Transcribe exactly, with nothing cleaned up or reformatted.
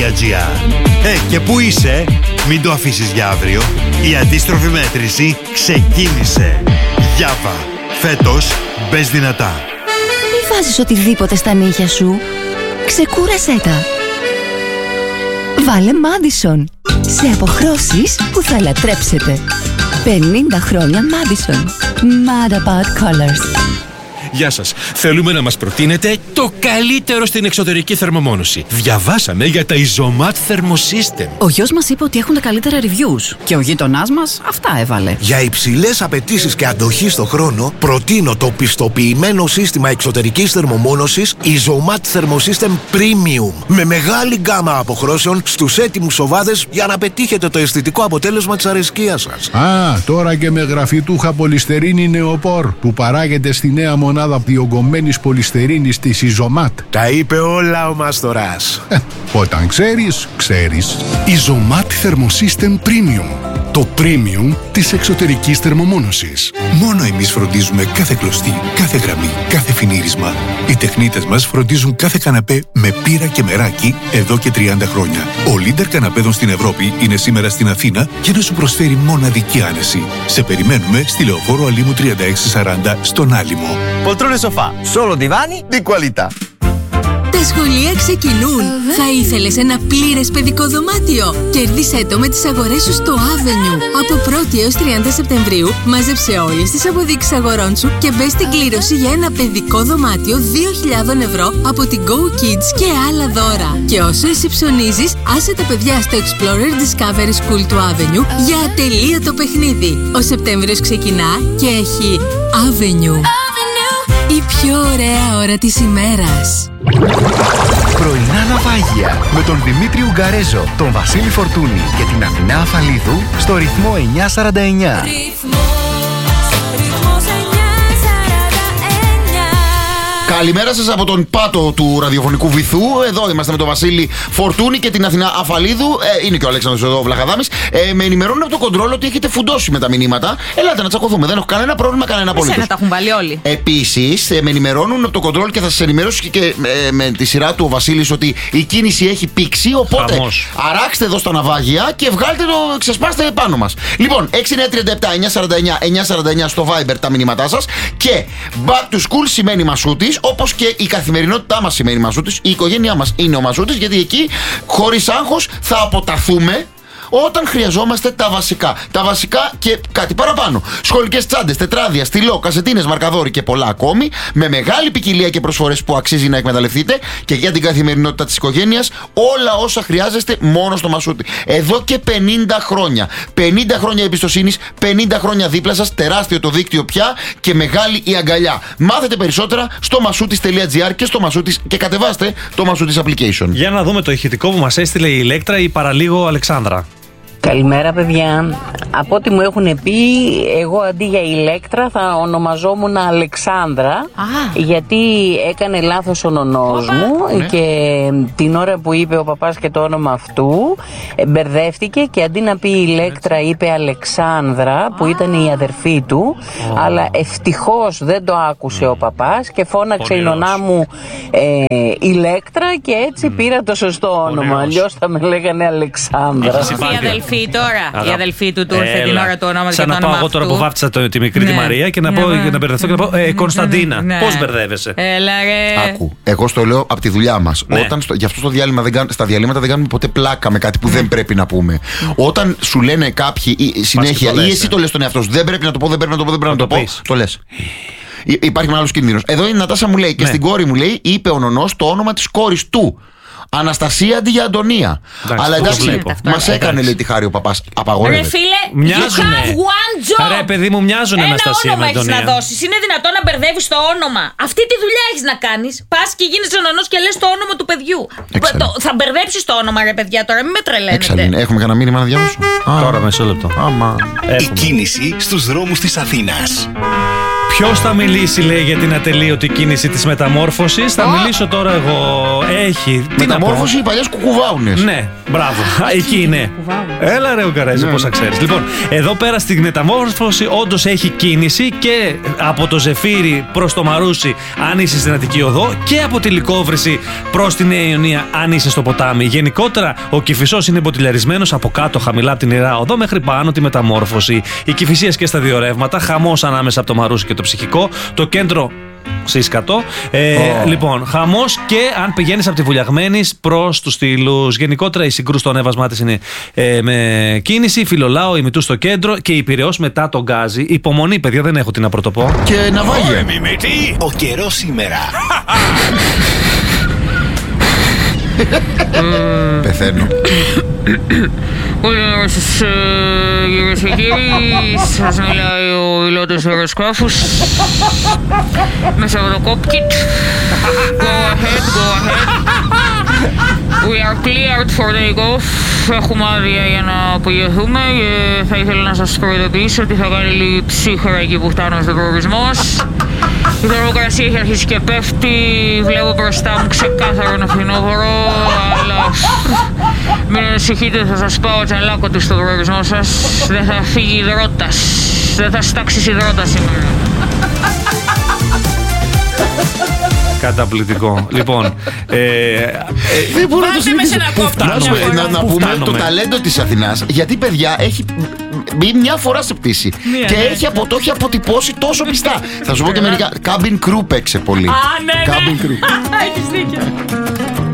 Ε, και πού είσαι? Μην το αφήσεις για αύριο. Η αντίστροφη μέτρηση ξεκίνησε. Γιάβα. Φέτος μπες δυνατά. Μη βάζεις οτιδήποτε στα νύχια σου. Ξεκούρασέ τα. Βάλε Madison. Σε αποχρώσεις που θα λατρέψετε. πενήντα χρόνια Madison. Mad about colors. Γεια σας. Θέλουμε να μας προτείνετε το καλύτερο στην εξωτερική θερμομόνωση. Διαβάσαμε για τα Isomat Thermosystem. Ο γιος μας είπε ότι έχουν τα καλύτερα reviews. Και ο γείτονάς μας αυτά έβαλε. Για υψηλές απαιτήσεις και αντοχή στο χρόνο, προτείνω το πιστοποιημένο σύστημα εξωτερικής θερμομόνωσης Isomat Thermosystem Premium. Με μεγάλη γκάμα αποχρώσεων στους έτοιμους σοβάδες για να πετύχετε το αισθητικό αποτέλεσμα της αρεσκίας σας. Α, τώρα και με γραφιτούχα πολυστερίνη νεοπόρ που παράγεται στη νέα μονάδα διογκωμένης πολυστερίνης της Isomat. Τα είπε όλα ο Μάστορας. Ε, όταν ξέρεις, ξέρεις. Isomat Thermosystem Premium. Το premium της εξωτερικής θερμομόνωσης. Μόνο εμείς φροντίζουμε κάθε κλωστή, κάθε γραμμή, κάθε φινίρισμα. Οι τεχνίτες μας φροντίζουν κάθε καναπέ με πύρα και μεράκι εδώ και τριάντα χρόνια. Ο leader καναπέδων στην Ευρώπη είναι σήμερα στην Αθήνα για να σου προσφέρει μοναδική άνεση. Σε περιμένουμε στη Λεωφόρο Αλήμου τριάντα έξι σαράντα στον Άλυμο. Poltrone sofà, solo divani di qualità. Τα σχολεία ξεκινούν. Θα ήθελες ένα πλήρες παιδικό δωμάτιο? Κέρδισέ το με τις αγορές σου στο Avenue. Από πρώτη έως τριάντα Σεπτεμβρίου μάζεψε όλες τις αποδείξεις αγορών σου και μπες στην κλήρωση για ένα παιδικό δωμάτιο δύο χιλιάδες ευρώ από την Go Kids και άλλα δώρα. Και όσο εσύ ψωνίζεις, άσε τα παιδιά στο Explorer Discovery School του Avenue για ατελείωτο παιχνίδι. Ο Σεπτέμβριος ξεκινά και έχει Avenue. Η πιο ωραία ώρα της ημέρας. Πρωινά ναυάγια με τον Δημήτρη Ουγγαρέζο, τον Βασίλη Φορτούνη και την Αθηνά Αφαλίδου στο ρυθμό εννιακόσια σαράντα εννιά. Καλημέρα σας από τον πάτο του ραδιοφωνικού βυθού. Εδώ είμαστε με τον Βασίλη Φορτούνη και την Αθηνά Αφαλίδου. Ε, είναι και ο Αλέξανδρος εδώ, ο Βλαχαδάμης. Ε, με ενημερώνουν από το κοντρόλ ότι έχετε φουντώσει με τα μηνύματα. Ελάτε να τσακωθούμε. Δεν έχω κανένα πρόβλημα, κανένα απολύτως. Εσένα τα έχουν βάλει όλοι. Επίσης, ε, με ενημερώνουν από το κοντρόλ και θα σας ενημερώσω και ε, με τη σειρά του ο Βασίλης ότι η κίνηση έχει πήξει. Οπότε Χαμός. αράξτε εδώ στα ναυάγια και βγάλτε το, ξεσπάστε πάνω μας. Λοιπόν, έξι εννιά τρία επτά εννιακόσια σαράντα εννιά εννιακόσια σαράντα εννιά στο Viber τα μηνύματά σας. Και back to school σημαίνει Μασούτης. Όπως και η καθημερινότητά μας σημαίνει Μασούτης, η οικογένειά μας είναι ο Μασούτης, γιατί εκεί χωρίς άγχος θα αποταθούμε όταν χρειαζόμαστε τα βασικά. Τα βασικά και κάτι παραπάνω. Σχολικές τσάντες, τετράδια, στυλό, κασετίνες, μαρκαδόροι και πολλά ακόμη. Με μεγάλη ποικιλία και προσφορές που αξίζει να εκμεταλλευτείτε και για την καθημερινότητα της οικογένειας. Όλα όσα χρειάζεστε μόνο στο Μασούτη. Εδώ και πενήντα χρόνια. πενήντα χρόνια εμπιστοσύνης, πενήντα χρόνια δίπλα σας. Τεράστιο το δίκτυο πια και μεγάλη η αγκαλιά. Μάθετε περισσότερα στο μασούτης τελεία τζι άρ και στο Μασούτης και κατεβάστε το Μασούτης application. Για να δούμε το ηχητικό που μας έστειλε η Ηλέκτρα ή παραλίγο Αλεξάνδρα. Καλημέρα παιδιά. Από ό,τι μου έχουν πει, εγώ αντί για Ηλέκτρα θα ονομαζόμουν Αλεξάνδρα. Α. Γιατί έκανε λάθος ο νονός μου, ναι. Και την ώρα που είπε ο παπάς και το όνομα αυτού μπερδεύτηκε και αντί να πει Ηλέκτρα είπε Αλεξάνδρα, που ήταν η αδερφή του. Oh. Αλλά ευτυχώς δεν το άκουσε ο παπάς και φώναξε η νονά μου ε, Ηλέκτρα και έτσι mm. πήρα το σωστό όνομα. Αλλιώς θα με λέγανε Αλεξάνδρα. Τώρα, η αδελφή του του ήρθε την ώρα του ονόματος. Σαν να πάω εγώ τώρα που βάφτισα το, τη μικρή ναι. τη Μαρία και να, ναι, πω, ναι. να μπερδευτώ και να πω ε, Κωνσταντίνα. Ναι. Πώς μπερδεύεσαι? Έλα ρε. Άκου, εγώ στο λέω από τη δουλειά μας. Ναι. Όταν στο, γι' αυτό στο διάλειμμα δεν κάνουμε, στα διαλύματα δεν κάνουμε ποτέ πλάκα με κάτι που ναι. δεν πρέπει να πούμε. Ναι. Όταν σου λένε κάποιοι ή, συνέχεια, ή εσύ το λες στον εαυτό σου, δεν πρέπει να το πω, δεν πρέπει να το πω, δεν πρέπει να, να το, το πω, το λες. Υπάρχει ένα άλλο κίνδυνο. Εδώ η Νατάσα μου λέει και ναι. στην κόρη μου λέει, είπε ο νονός το όνομα της κόρης του. Αναστασία αντί για Αντωνία. Εντάξει, αλλά εντάξει, μας έκανε λέει τη χάρη ο παπάς. Απαγορεύεται. Ρε φίλε, μοιάζουνε. you have one job. Ρε παιδί μου, μοιάζουν Αναστασία με Αντωνία. Ένα όνομα έχεις να δώσεις. Είναι δυνατόν να μπερδεύεις το όνομα? Αυτή τη δουλειά έχεις να κάνεις. Πας και γίνεσαι νονός και λες το όνομα του παιδιού. Το, θα μπερδέψεις το όνομα, ρε παιδιά, τώρα μην με τρελαίνετε. Εξαλήν. Έχουμε κανένα μήνυμα να διαβάσω? Τώρα μισό λεπτό. Η κίνηση στους δρόμους της Αθήνας. Ποιος θα μιλήσει, λέει, για την ατελείωτη κίνηση της μεταμόρφωσης? Θα μιλήσω τώρα εγώ. Έχει. Μεταμόρφωση οι παλιές κουκουβάουνες. Ναι, μπράβο. Εκεί είναι. Έλα ρε ο Καρέζο, πόσα ξέρεις. Λοιπόν, εδώ πέρα στην μεταμόρφωση όντως έχει κίνηση και από το Ζεφύρι προς το Μαρούσι, αν είσαι στην Αττική Οδό, και από τη Λυκόβρηση προς τη Νέα Ιωνία, αν είσαι στο ποτάμι. Γενικότερα, ο Κηφισός είναι μποτιλιαρισμένος από κάτω, χαμηλά από την Ιερά Οδό, μέχρι πάνω τη μεταμόρφωση. Οι Κηφισίες και στα δύο ρεύματα, χαμός ανάμεσα από το Μαρούσι και το Ψυχικό. Το κέντρο σύσκατο. Ε, oh. Λοιπόν, χαμός και αν πηγαίνεις από τη Βουλιαγμένης προς τους Στήλους. Γενικότερα η Συγκρού στο ανέβασμά της είναι ε, με κίνηση. Φιλολάο, ημιτού στο κέντρο και η Πειραιώς μετά τον Γκάζι. Υπομονή, παιδιά, δεν έχω τι να πρωτοπώ. Και Ναυάγια. Ο καιρός σήμερα. Πεθαίνω. Καλημέρα σας, κυρίες και κύριοι. Σας μιλάει ο υλότος αεροσκάφους με Σαββατοκόπκιτ. Go ahead, go ahead. We are cleared for take-off. Έχουμε άδεια για να απογειωθούμε και θα ήθελα να σας προειδοποιήσω ότι θα κάνει λίγη ψύχρα εκεί που φτάνουμε στον προορισμό μας. Η θερμοκρασία έχει αρχίσει και πέφτει. Βλέπω μπροστά μου ξεκάθαρο ένα φθινόπωρο, αλλά μην ανησυχείτε, θα σας πάω τσαλάκωτη στον προορισμό σας. Δεν θα φύγει υδρότας. Δεν θα στάξεις υδρότα σήμερα. Καταπληκτικό. Λοιπόν, ε, ε, δεν μπορώ να το συνεχίσω. Πού φτάνουμε, να, να πούμε το ταλέντο της Αθηνάς. Γιατί, παιδιά, έχει μπει μια φορά σε πτήση yeah, και yeah. έχει από το έχει αποτυπώσει τόσο πιστά. Θα σου πω και μερικά. Cabin crew παίξε πολύ. Α, ναι, ναι. Cabin crew. Έχεις δίκιο.